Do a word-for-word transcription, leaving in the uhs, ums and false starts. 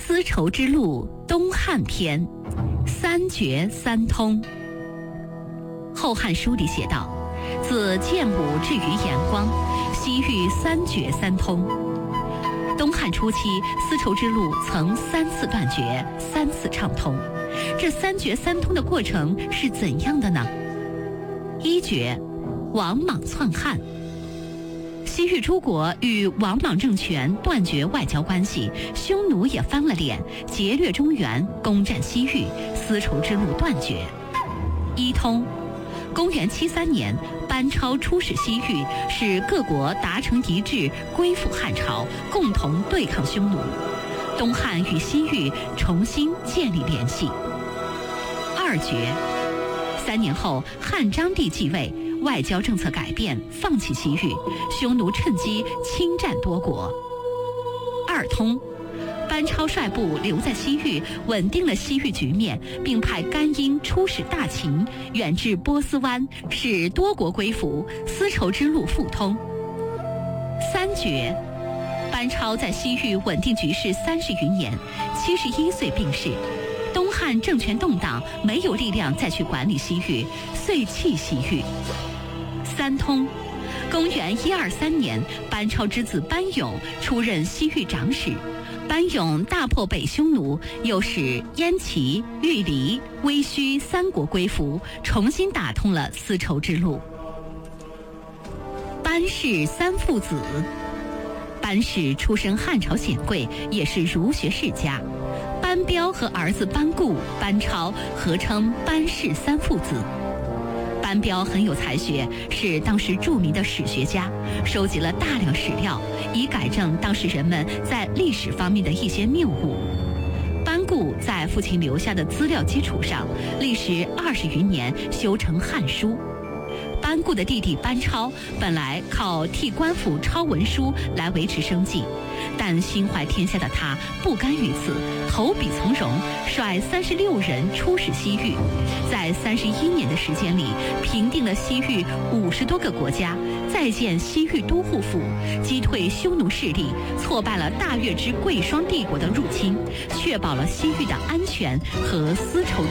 丝绸之路东汉篇，三绝三通。《后汉书》里写道：自建武至于延光，西域三绝三通。东汉初期，丝绸之路曾三次断绝，三次畅通。这三绝三通的过程是怎样的呢？一绝，王莽篡汉。西域诸国与王莽政权断绝外交关系，匈奴也翻了脸，劫掠中原，攻占西域，丝绸之路断绝。一通，公元七三年，班超出使西域，使各国达成一致，归附汉朝，共同对抗匈奴。东汉与西域重新建立联系。二绝，三年后，汉章帝继位，外交政策改变，放弃西域，匈奴趁机侵占多国。二通，班超率部留在西域，稳定了西域局面，并派甘英出使大秦，远至波斯湾，使多国归服，丝绸之路复通。三绝，班超在西域稳定局势三十余年，七十一岁病逝。东汉政权动荡，没有力量再去管理西域，遂弃西域。三通，公元一二三年，班超之子班勇出任西域长史。班勇大破北匈奴，又使燕齐、玉离、威须三国归服，重新打通了丝绸之路。班氏三父子。班氏出身汉朝显贵，也是儒学世家。班彪和儿子班固、班超合称班氏三父子。班彪很有才学，是当时著名的史学家，收集了大量史料，以改正当时人们在历史方面的一些谬误。班固在父亲留下的资料基础上，历时二十余年修成《汉书》。班固的弟弟班超本来靠替官府抄文书来维持生计，但心怀天下的他不甘于此，投笔从戎，率三十六人出使西域，在三十一年的时间里，平定了西域五十多个国家，再建西域都护府，击退匈奴势力，挫败了大月之贵霜帝国的入侵，确保了西域的安全和丝绸